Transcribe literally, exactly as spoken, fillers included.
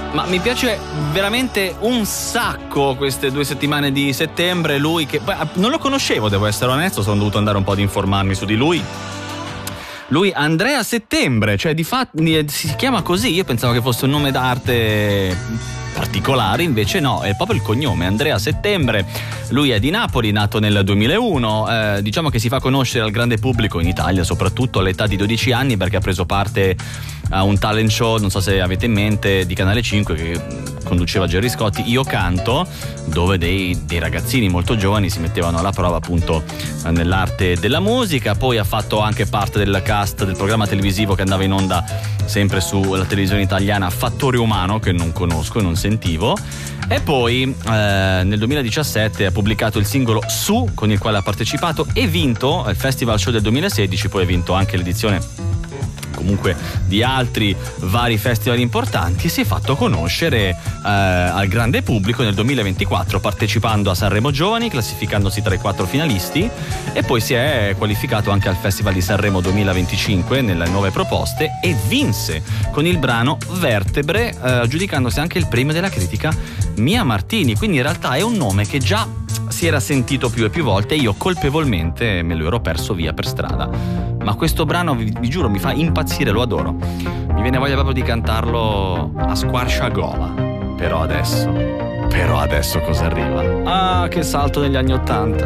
Ma mi piace veramente un sacco queste due settimane di settembre. Lui che poi, non lo conoscevo, devo essere onesto, sono dovuto andare un po' ad informarmi su di lui. Lui Andrea Settembre, cioè di fatto si chiama così. Io pensavo che fosse un nome d'arte particolare, invece no, è proprio il cognome, Andrea Settembre. Lui è di Napoli, nato nel duemilauno, eh, diciamo che si fa conoscere al grande pubblico in Italia, soprattutto all'età di dodici anni, perché ha preso parte a un talent show, non so se avete in mente, di Canale cinque che conduceva Gerry Scotti, Io Canto, dove dei, dei ragazzini molto giovani si mettevano alla prova appunto nell'arte della musica. Poi ha fatto anche parte del cast del programma televisivo che andava in onda sempre sulla televisione italiana, Fattore Umano, che non conosco e non sentivo. E poi eh, nel duemiladiciassette ha pubblicato il singolo Su, con il quale ha partecipato e vinto il Festival Show del duemilasedici. Poi ha vinto anche l'edizione comunque di altri vari festival importanti e si è fatto conoscere eh, al grande pubblico nel duemilaventiquattro, partecipando a Sanremo Giovani, classificandosi tra i quattro finalisti, e poi si è qualificato anche al Festival di Sanremo duemilaventicinque nelle nuove proposte e vinse con il brano Vertebre, eh, aggiudicandosi anche il premio della critica Mia Martini. Quindi in realtà è un nome che già si era sentito più e più volte e io colpevolmente me lo ero perso via per strada. Ma questo brano, vi, vi giuro, mi fa impazzire, lo adoro. Mi viene voglia proprio di cantarlo a squarciagola. Però adesso, però adesso cosa arriva? Ah, che salto negli anni Ottanta.